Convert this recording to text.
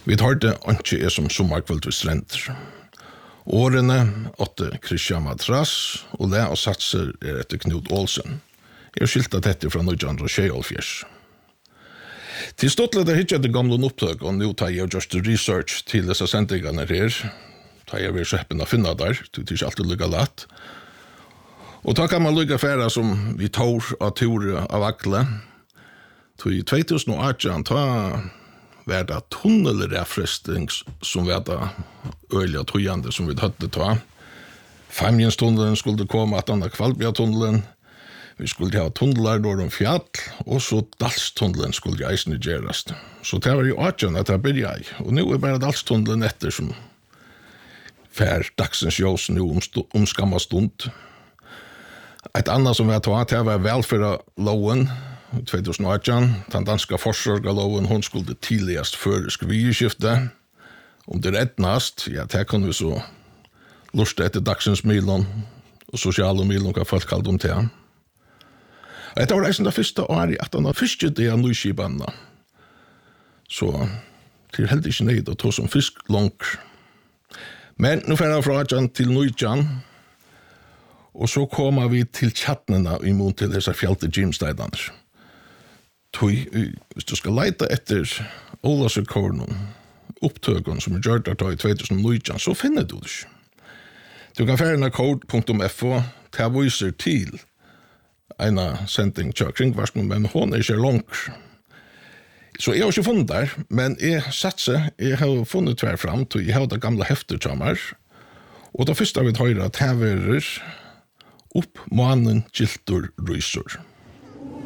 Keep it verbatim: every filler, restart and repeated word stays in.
Vi hørte ikke er som sommerkveld ved strender. Årene åtte Christian Matras, og det og satser er etter Knut Olsen. Jeg har skiltet dette fra nitton tjueåtte. Til ståtlet er ikke etter gamle opptøk, og nå tar jeg just research til disse sendingene her. Tar jeg ved skjeppen å finne der, det er ikke alltid lykke lett. Og da kan man lykke færre som vi tar av Tore av Akle. I tjueåtte ta var det tunnelrefrestning som var det øyelige tøyende som vi hadde ta. Femjenstunnelen skulle komme, at denne Kvalbja-tunnelen. Vi skulle ha tunneler når de fjall, og så Dalstunnelen skulle eisene gjøres. Så det var jo åtjen at jeg begynte jeg. Og nå er bare Dalstunnelen etter som fær dagsens ljøs nå om, om skamma stund. Et annet som jeg tar, det var velføre loven, tjueåtte, den danska forsørgerloven, hun skulle tidligast før skvieskiftet. Om det rettnast, ja, det kan vi så luste etter dagsens milon og sosiale milon, hva folk kalte om det. Etter var reisen det første året, at han har første det av nøyskibanene. Så det er heldig ikke nøyd å ta som fisk langt. Men nå fer jeg fra Ajan til Nøyjan, og så kommer vi til tjattnene i mån til disse fjelte gymsteidene. Hvis du skal leite etter Olasøkornen, opptøkene som er gjort der i tjueåtte, så finner du det ikke. Du kan fære code punktum f o, til viser til en sending til kringvarsken, men hun er ikke lang. Så jeg har ikke funnet der, men jeg satser, jeg har funnet tver fram, til jeg har det gamle heftet til meg, og det første vi tar at her er opp mannen kiltur ryser.